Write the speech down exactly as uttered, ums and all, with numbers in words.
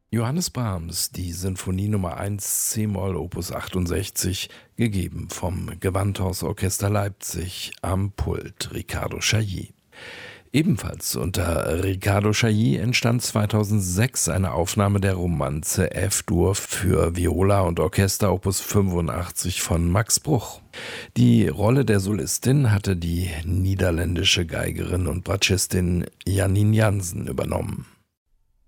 Johannes Brahms, die Sinfonie Nummer eins c-Moll Opus achtundsechzig, gegeben vom Gewandhausorchester Leipzig, am Pult Riccardo Chailly. Ebenfalls unter Riccardo Chailly entstand zweitausendsechs eine Aufnahme der Romanze F-Dur für Viola und Orchester Opus fünfundachtzig von Max Bruch. Die Rolle der Solistin hatte die niederländische Geigerin und Bratschistin Janine Jansen übernommen.